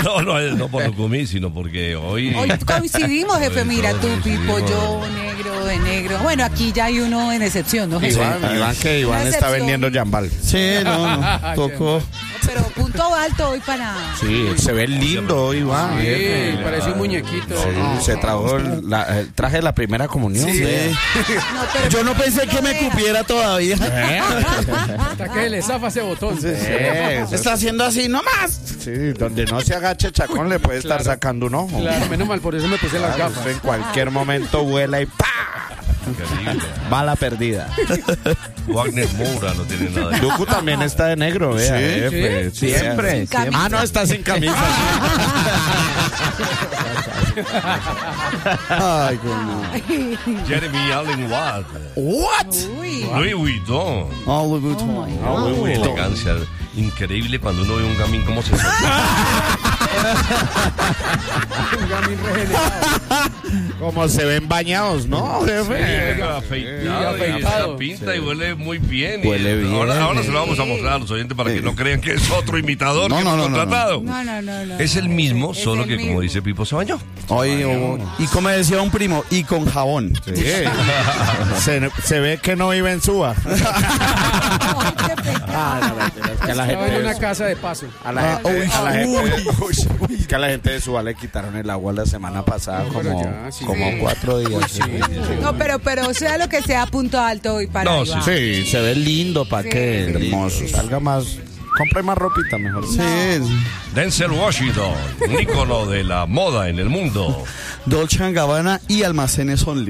No por Lucumí, sino porque hoy coincidimos, jefe. Mira, tú, Pipo, yo, negro, de negro. Bueno, aquí ya hay uno en excepción, ¿no, jefe? Iván está vendiendo Jambal. Sí, no, tocó. Pero punto alto hoy para... Sí, se ve lindo hoy, Iván. Sí, parece un muñequito. Se trajo el traje de la primera comunión. Sí. Yo no pensé que me cupiera todavía. Hasta que le zafa ese botón. Está haciendo así nomás. Sí, donde no se agache Chacón le puede estar sacando un ojo. Claro, menos mal, por eso me puse las gafas. En cualquier momento vuela y ¡pa! Bala perdida. Wagner Moura no tiene nada de... Duku también está de negro, vea. Sí. Siempre. No, está sin camisa. Ay, coño. Jeremy Allen Watt. What? Louis Vuitton. Louis Vuitton. Muy elegancia. Increíble cuando uno ve un gamín como se Como se ven bañados, ¿no, jefe? Afeitado. Pinta y huele muy bien. Huele bien. Ahora se lo vamos a mostrar a los oyentes para que no crean que es otro imitador que hemos contratado. No. Es el mismo, Es solo el que mismo. como dice Pipo, se bañó. Y como decía un primo, y con jabón. Sí. Se ve que no vive en Suba. Que la gente en una casa de paso. Es que a la gente de Suba le quitaron el agua la semana pasada como 4 días. No, pero sea lo que sea, punto alto hoy para Iván. Sí, se ve lindo, ¿para qué? Hermoso. Salga más. Compre más ropita mejor. Sí. Denzel Washington, un ícono de la moda en el mundo. Dolce & Gabbana y Almacenes Only.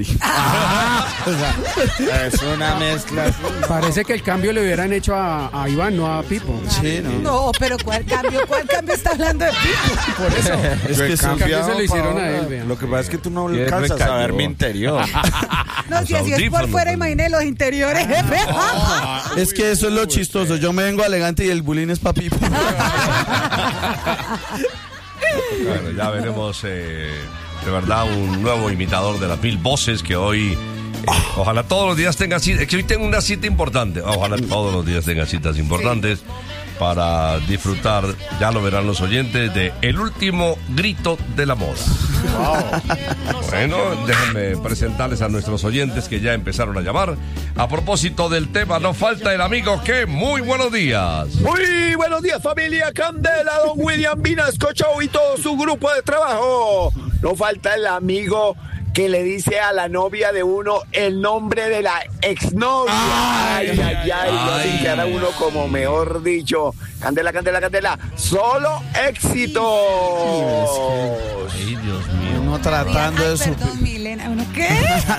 Es una mezcla. Parece que el cambio le hubieran hecho a Iván, no a Pipo. Sí, ¿no? No, pero ¿cuál cambio está hablando de Pipo? Por eso. Es que el cambio se lo hicieron a él, vean. Lo que pasa es que tú no alcanzas a ver mi interior. No, si así es por fuera, imagínate los interiores, jefe. Es que eso es lo chistoso. Yo me vengo elegante y el bullying es pa' Pipo. Bueno, ya veremos de verdad un nuevo imitador de las 1000 voces que hoy ojalá todos los días tenga citas. Es que hoy tengo una cita importante. Ojalá todos los días tenga citas importantes para disfrutar, ya lo verán los oyentes, de El Último Grito de la Moda. Bueno, déjenme presentarles a nuestros oyentes que ya empezaron a llamar. A propósito del tema, no falta el amigo que... Muy buenos días. Muy buenos días, familia Candela, don William Vinasco Show y todo su grupo de trabajo. No falta el amigo que le dice a la novia de uno el nombre de la exnovia. Ay, sin que haga uno como, mejor dicho, Candela, solo éxitos. Ay, Dios mío. Uno tratando de su... Perdón, Milena, ¿uno qué?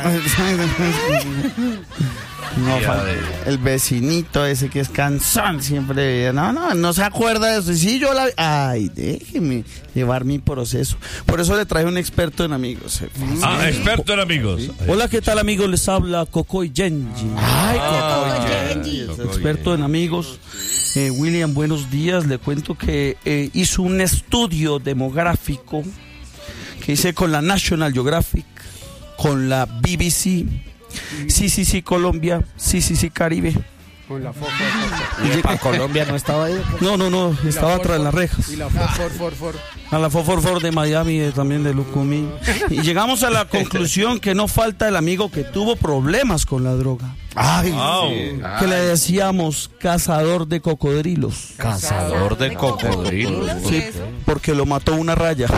No, el vecinito ese que es cansón siempre. No se acuerda de eso. Sí, yo la... Ay, déjeme llevar mi proceso. Por eso le traje un experto en amigos. Experto en amigos. Hola, ¿qué tal, amigos? Les habla Cocoy Genji. Ay, Cocoy Genji. Experto en amigos. William, buenos días. Le cuento que hizo un estudio demográfico que hice con la National Geographic, con la BBC, sí, Colombia, sí, Caribe. Con la foto. ¿Y para Colombia no estaba ahí? No, estaba tras las rejas. Y la for. A la for de Miami, también de Lucumí. Y llegamos a la conclusión que no falta el amigo que tuvo problemas con la droga. Que le decíamos cazador de cocodrilos. Cazador de cocodrilos. Sí, porque lo mató una raya.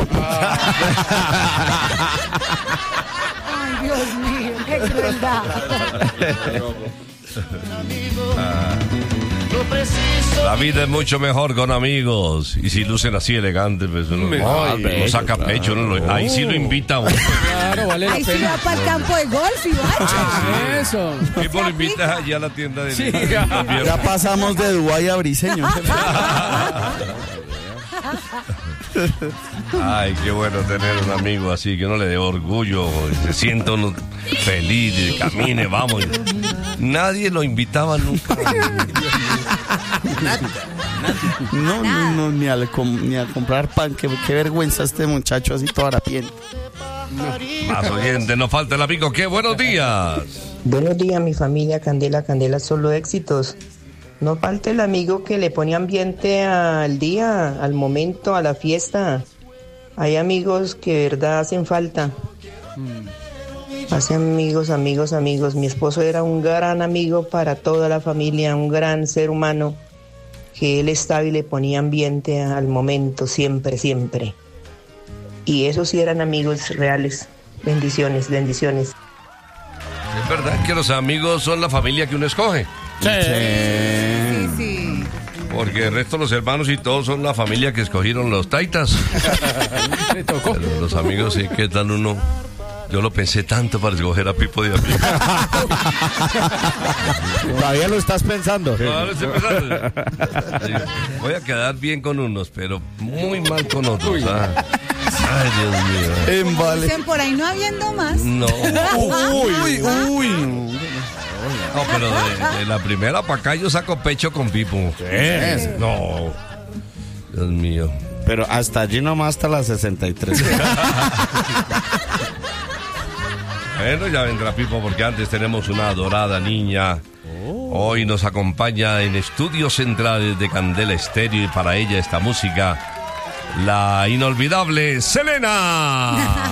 Ay, Dios mío, qué crueldad. La vida es mucho mejor con amigos. Y si lucen así elegantes, pues uno lo saca pecho. Ahí sí lo invita a uno. Claro, vale la Ahí sí pena. va para el campo de golf, Iván. Eso. Tipo lo invitas allí a la tienda de... Sí. Ya pasamos de Dubái a Briseño. Ay, qué bueno tener un amigo así, que uno le dé orgullo, se sienta uno feliz, y camine, vamos. Nadie lo invitaba nunca. No, ni a comprar pan. Qué vergüenza este muchacho así todo harapiento. Más oyente, nos falta el amigo. ¡Qué buenos días! Buenos días, mi familia Candela, solo éxitos. No falta el amigo que le pone ambiente al día, al momento, a la fiesta. Hay amigos que de verdad hacen falta. Hacen amigos. Mi esposo era un gran amigo para toda la familia, un gran ser humano, que él estaba y le ponía ambiente al momento, siempre. Y esos sí eran amigos reales. Bendiciones. Es verdad que los amigos son la familia que uno escoge. Sí. Porque el resto de los hermanos y todos son la familia que escogieron los taitas. Pero los amigos, sí, ¿qué tal uno? Yo lo pensé tanto para escoger a Pipo de amigo. Todavía lo estás pensando. No, lo estoy pensando. Sí, voy a quedar bien con unos, pero muy mal con otros. Ay, Dios mío. Dicen por ahí no habiendo más. No. Uy. No, pero de la primera para acá yo saco pecho con Pipo. No. Dios mío. Pero hasta allí nomás, hasta las 63. Bueno, ya vendrá Pipo porque antes tenemos una adorada niña. Hoy nos acompaña en estudios centrales de Candela Estéreo y para ella esta música, la inolvidable Selena.